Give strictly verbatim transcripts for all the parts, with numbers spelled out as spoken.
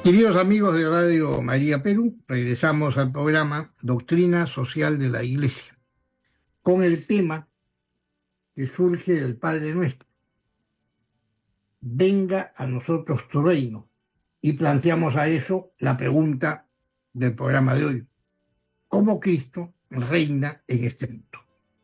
Queridos amigos de Radio María Perú, regresamos al programa Doctrina Social de la Iglesia, con el tema que surge del Padre Nuestro: venga a nosotros tu reino. Y planteamos a eso la pregunta del programa de hoy: ¿cómo Cristo reina en este mundo?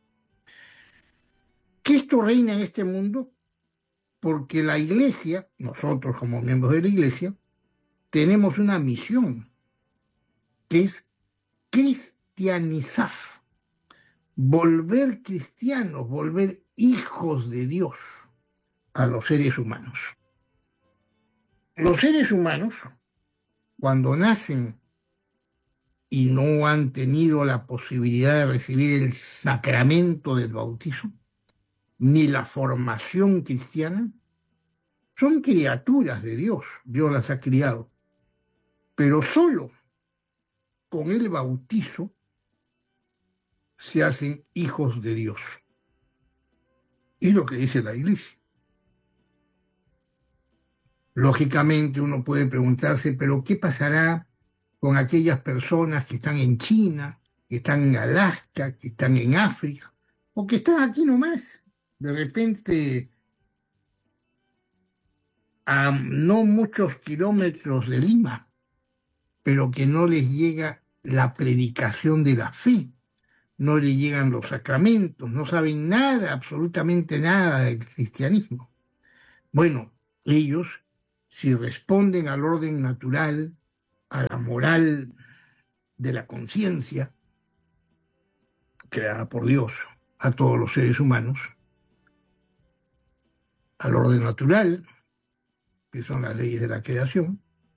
Cristo reina en este mundo porque la Iglesia, nosotros como miembros de la Iglesia, tenemos una misión, que es cristianizar, volver cristianos, volver hijos de Dios a los seres humanos. Los seres humanos, cuando nacen y no han tenido la posibilidad de recibir el sacramento del bautizo, ni la formación cristiana, son criaturas de Dios. Dios las ha criado. Pero solo con el bautizo se hacen hijos de Dios. Es lo que dice la Iglesia. Lógicamente uno puede preguntarse, ¿pero qué pasará con aquellas personas que están en China, que están en Alaska, que están en África, o que están aquí nomás, de repente a no muchos kilómetros de Lima, pero que no les llega la predicación de la fe, no les llegan los sacramentos, no saben nada, absolutamente nada del cristianismo? Bueno, ellos, si responden al orden natural, a la moral de la conciencia creada por Dios a todos los seres humanos, al orden natural, que son las leyes de la creación,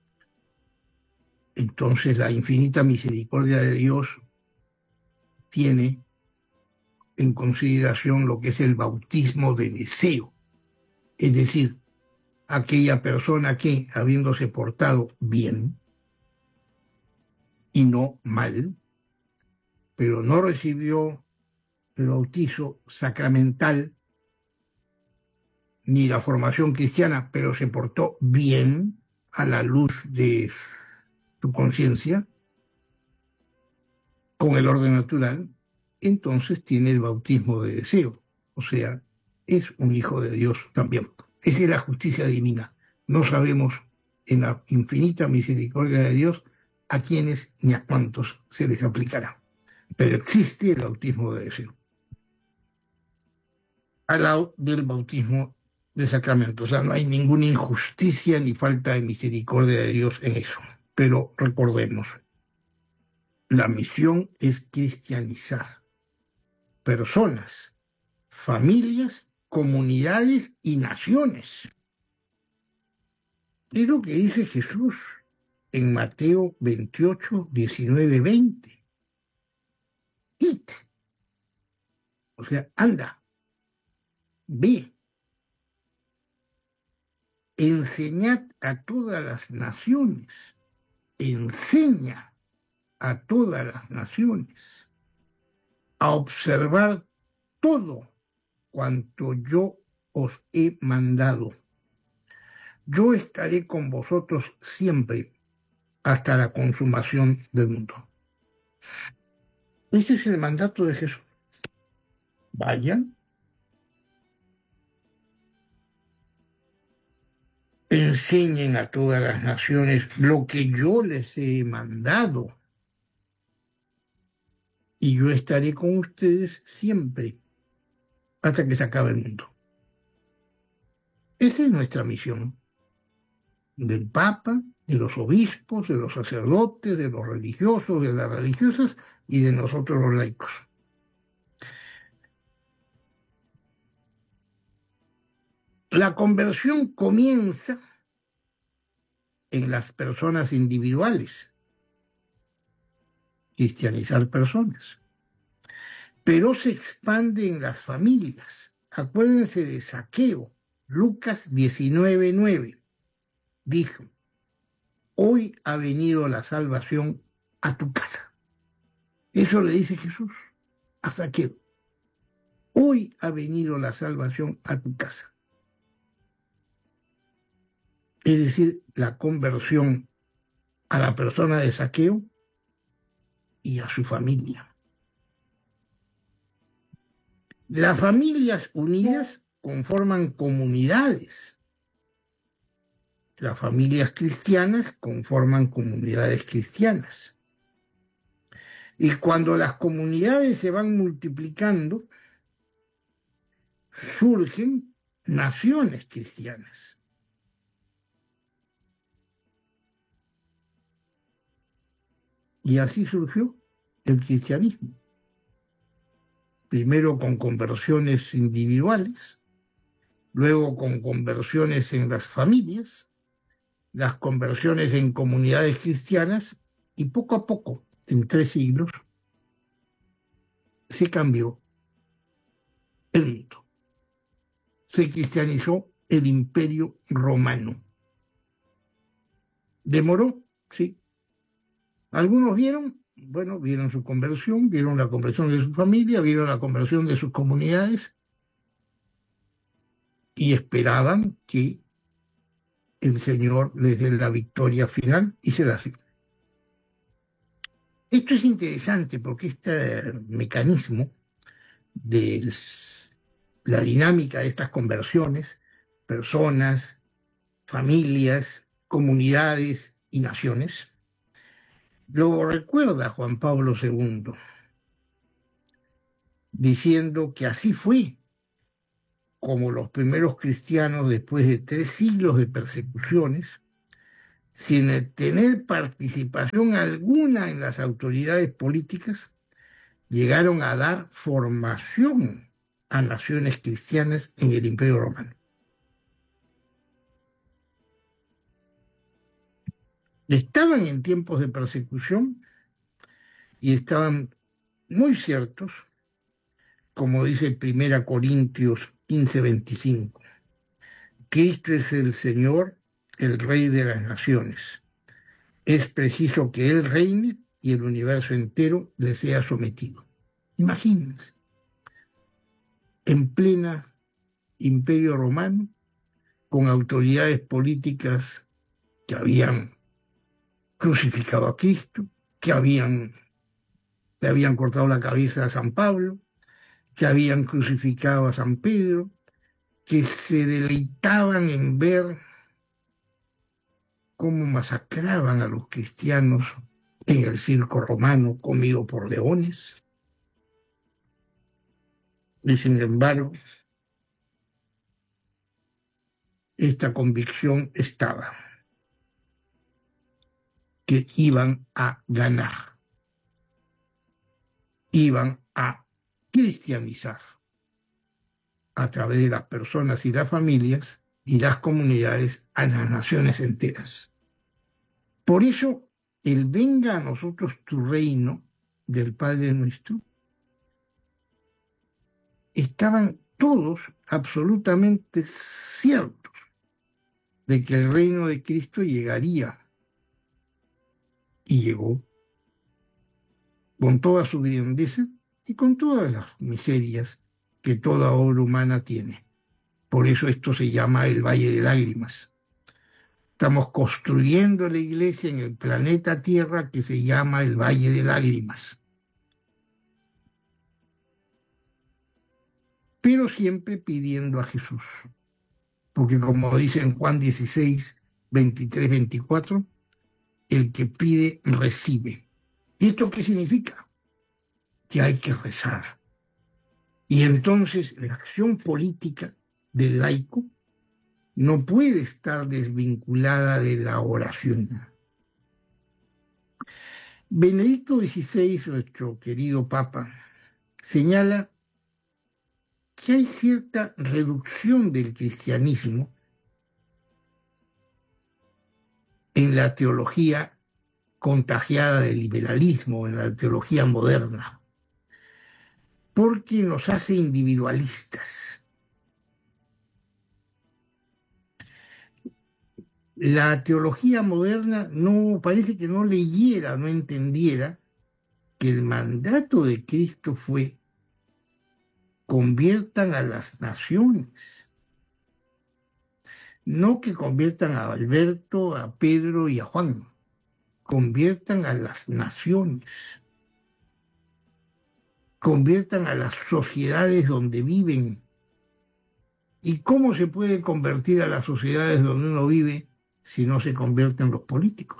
entonces la infinita misericordia de Dios tiene en consideración lo que es el bautismo de deseo, es decir, aquella persona que, habiéndose portado bien y no mal, pero no recibió el bautizo sacramental ni la formación cristiana, pero se portó bien a la luz de su conciencia, con el orden natural, entonces tiene el bautismo de deseo, o sea, es un hijo de Dios también. Esa es la justicia divina. No sabemos en la infinita misericordia de Dios a quiénes ni a cuántos se les aplicará, pero existe el bautismo de deseo al lado del bautismo de sacramento. O sea, no hay ninguna injusticia ni falta de misericordia de Dios en eso. Pero recordemos, la misión es cristianizar personas, familias, comunidades y naciones. Es lo que dice Jesús en Mateo veintiocho, diecinueve, veinte. Id. O sea, anda, ve, enseñad a todas las naciones, enseña a todas las naciones a observar todo cuanto yo os he mandado. Yo estaré con vosotros siempre hasta la consumación del mundo. Este es el mandato de Jesús. Vayan, enseñen a todas las naciones lo que yo les he mandado, y yo estaré con ustedes siempre hasta que se acabe el mundo. Esa es nuestra misión, del Papa, de los obispos, de los sacerdotes, de los religiosos, de las religiosas y de nosotros los laicos. La conversión comienza en las personas individuales, cristianizar personas, pero se expande en las familias. Acuérdense de Zaqueo, Lucas diecinueve, nueve. Dijo: hoy ha venido la salvación a tu casa. Eso le dice Jesús a Zaqueo. Hoy ha venido la salvación a tu casa. Es decir, la conversión a la persona de Zaqueo y a su familia. Las familias unidas conforman comunidades. Las familias cristianas conforman comunidades cristianas. Y cuando las comunidades se van multiplicando, surgen naciones cristianas. Y así surgió el cristianismo. Primero con conversiones individuales, luego con conversiones en las familias, las conversiones en comunidades cristianas, y poco a poco, en tres siglos, se cambió el mundo. Se cristianizó el Imperio Romano. ¿Demoró? Sí. Algunos vieron, bueno, vieron su conversión, vieron la conversión de su familia, vieron la conversión de sus comunidades y esperaban que el Señor les dé la victoria final y se la dio. Esto es interesante porque este mecanismo de la dinámica de estas conversiones, personas, familias, comunidades y naciones, lo recuerda Juan Pablo segundo, diciendo que así fue como los primeros cristianos, después de tres siglos de persecuciones, sin tener participación alguna en las autoridades políticas, llegaron a dar formación a naciones cristianas en el Imperio Romano. Estaban en tiempos de persecución y estaban muy ciertos, como dice primera Corintios quince veinticinco, Cristo es el Señor, el Rey de las naciones. Es preciso que Él reine y el universo entero le sea sometido. Imagínense, en plena Imperio Romano, con autoridades políticas que habían crucificado a Cristo, que habían, le habían cortado la cabeza a San Pablo, que habían crucificado a San Pedro, que se deleitaban en ver cómo masacraban a los cristianos en el circo romano comido por leones. Y sin embargo, esta convicción estaba, que iban a ganar, iban a cristianizar a través de las personas y las familias y las comunidades a las naciones enteras. Por eso, el venga a nosotros tu reino del Padre nuestro, estaban todos absolutamente ciertos de que el reino de Cristo llegaría. Y llegó con toda su grandeza y con todas las miserias que toda obra humana tiene. Por eso esto se llama el Valle de Lágrimas. Estamos construyendo la iglesia en el planeta Tierra que se llama el Valle de Lágrimas. Pero siempre pidiendo a Jesús. Porque como dice en Juan dieciséis, veintitrés, veinticuatro, el que pide, recibe. ¿Y esto qué significa? Que hay que rezar. Y entonces la acción política del laico no puede estar desvinculada de la oración. Benedicto dieciséis, nuestro querido Papa, señala que hay cierta reducción del cristianismo en la teología contagiada del liberalismo, en la teología moderna, porque nos hace individualistas. La teología moderna no parece que no leyera, no entendiera que el mandato de Cristo fue: conviertan a las naciones, no que conviertan a Alberto, a Pedro y a Juan, conviertan a las naciones, conviertan a las sociedades donde viven. ¿Y cómo se puede convertir a las sociedades donde uno vive si no se convierten los políticos?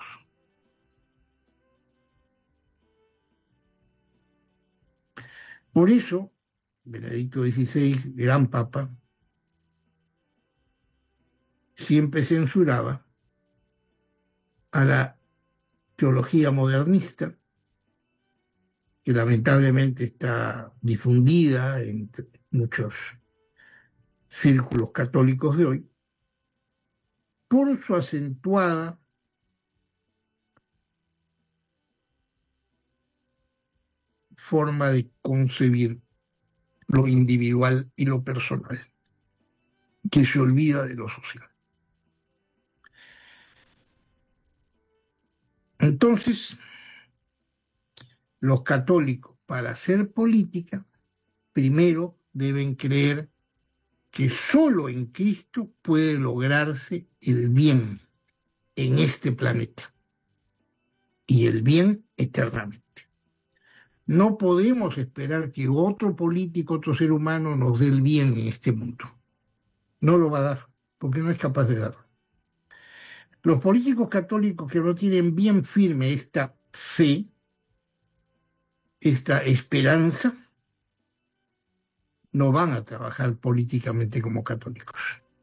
Por eso, Benedicto dieciséis, gran papa, siempre censuraba a la teología modernista, que lamentablemente está difundida en muchos círculos católicos de hoy, por su acentuada forma de concebir lo individual y lo personal, que se olvida de lo social. Entonces, los católicos, para hacer política, primero deben creer que solo en Cristo puede lograrse el bien en este planeta y el bien eternamente. No podemos esperar que otro político, otro ser humano nos dé el bien en este mundo. No lo va a dar, porque no es capaz de darlo. Los políticos católicos que no tienen bien firme esta fe, esta esperanza, no van a trabajar políticamente como católicos.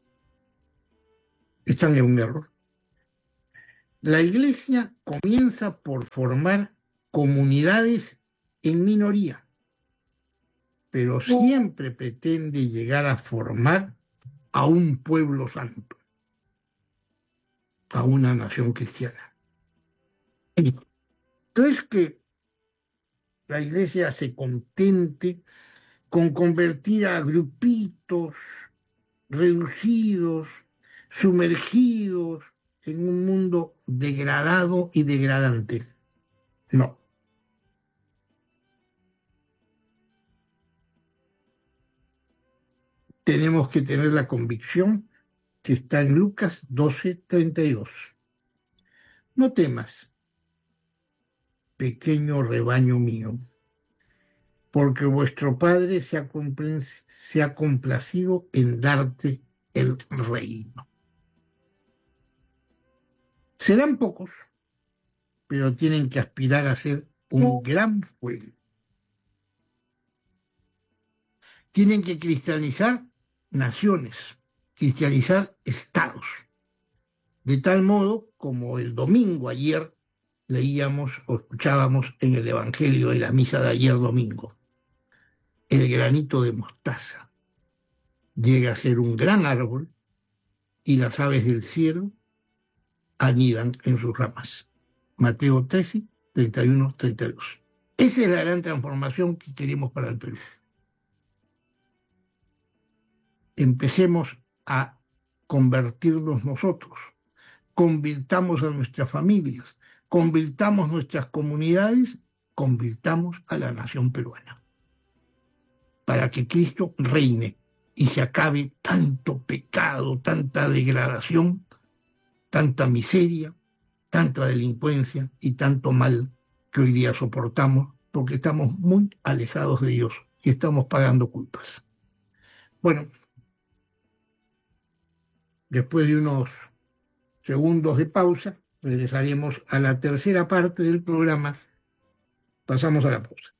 Están en un error. La Iglesia comienza por formar comunidades en minoría, pero siempre pretende llegar a formar a un pueblo santo, a una nación cristiana. Entonces, que la Iglesia se contente con convertir a grupitos reducidos, sumergidos en un mundo degradado y degradante. No. Tenemos que tener la convicción que está en Lucas doce, treinta y dos. No temas, pequeño rebaño mío, porque vuestro Padre se ha, se ha complacido en darte el reino. Serán pocos, pero tienen que aspirar a ser un gran pueblo. Tienen que cristianizar naciones, cristianizar estados, de tal modo como el domingo ayer leíamos o escuchábamos en el Evangelio de la misa de ayer domingo. El granito de mostaza llega a ser un gran árbol y las aves del cielo anidan en sus ramas. Mateo trece, treinta y uno, treinta y dos. Esa es la gran transformación que queremos para el Perú. Empecemos a convertirnos nosotros, convirtamos a nuestras familias, convirtamos nuestras comunidades, convirtamos a la nación peruana, para que Cristo reine y se acabe tanto pecado, tanta degradación, tanta miseria, tanta delincuencia y tanto mal que hoy día soportamos, porque estamos muy alejados de Dios y estamos pagando culpas. Bueno, después de unos segundos de pausa, regresaremos a la tercera parte del programa. Pasamos a la pausa.